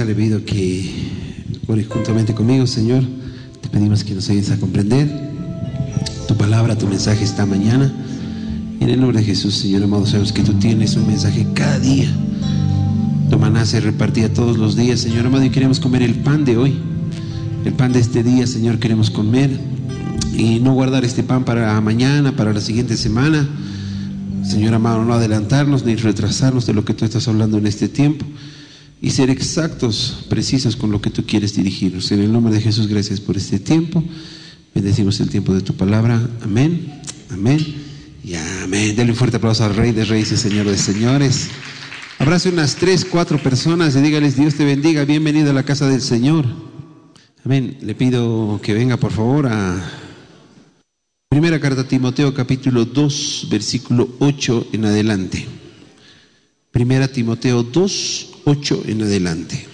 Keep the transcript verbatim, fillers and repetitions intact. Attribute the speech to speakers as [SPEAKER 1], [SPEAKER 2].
[SPEAKER 1] le pido que ores juntamente conmigo, Señor. Te pedimos que nos ayudes a comprender tu palabra, tu mensaje esta mañana. En el nombre de Jesús, Señor amado, sabemos que tú tienes un mensaje cada día. Tu maná se repartía todos los días, Señor amado, y queremos comer el pan de hoy. El pan de este día, Señor, queremos comer y no guardar este pan para mañana, para la siguiente semana. Señor amado, no adelantarnos ni retrasarnos de lo que tú estás hablando en este tiempo y ser exactos, precisos con lo que tú quieres dirigirnos. En el nombre de Jesús, gracias por este tiempo. Bendecimos el tiempo de tu palabra. Amén, amén y amén. Denle un fuerte aplauso al Rey de Reyes y Señor de Señores. Abrace unas tres, cuatro personas y dígales: Dios te bendiga, bienvenido a la casa del Señor. Amén. Le pido que venga por favor a Primera carta a Timoteo, capítulo dos, versículo ocho en adelante. Primera Timoteo dos, ocho en adelante.